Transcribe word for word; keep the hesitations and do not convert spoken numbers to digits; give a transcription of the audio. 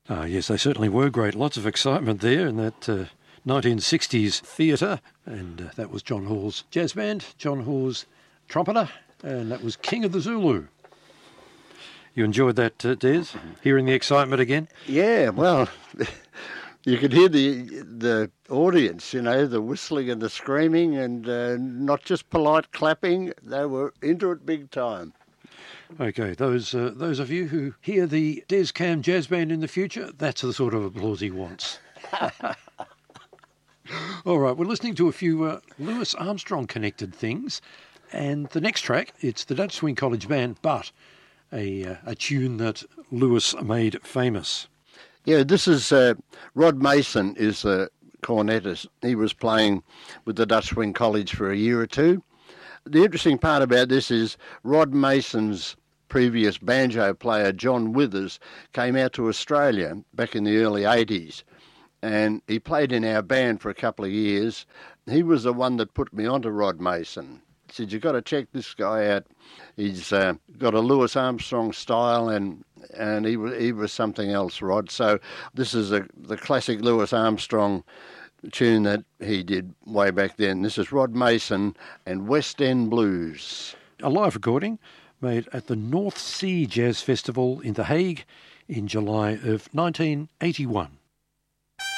Ah, yes, they certainly were great. Lots of excitement there in that uh, nineteen sixties theatre, and uh, that was John Hall's jazz band, John Hall's trumpeter, and that was King of the Zulu. You enjoyed that, uh, Des, hearing the excitement again? Yeah, well, you could hear the the audience, you know, the whistling and the screaming, and uh, not just polite clapping. They were into it big time. Okay, those uh, those of you who hear the Des Cam Jazz Band in the future, that's the sort of applause he wants. All right, we're listening to a few uh, Louis Armstrong-connected things, and the next track, it's the Dutch Swing College Band, but a, uh, a tune that Louis made famous. Yeah, this is uh, Rod Mason is the cornetist. He was playing with the Dutch Swing College for a year or two. The interesting part about this is Rod Mason's previous banjo player, John Withers, came out to Australia back in the early eighties, and he played in our band for a couple of years. He was the one that put me onto Rod Mason. He said, you've got to check this guy out. He's uh, got a Louis Armstrong style, and and he was, he was something else, Rod. So this is a, the classic Louis Armstrong tune that he did way back then. This is Rod Mason and West End Blues. A live recording made at the North Sea Jazz Festival in The Hague in July of nineteen eighty-one.